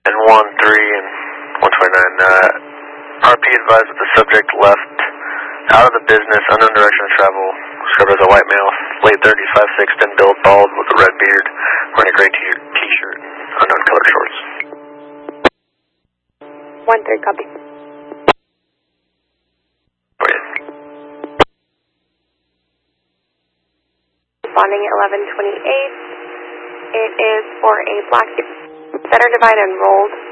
and 1-3 and 129. RP advised that the subject left out of the business, unknown direction of travel, described as a white male, late 30s, 5'6", thin build, bald, with a red beard, wearing a gray t-shirt, unknown color shorts. 1-3, copy. Go ahead. Responding at 11:28. It is for a black center divide enrolled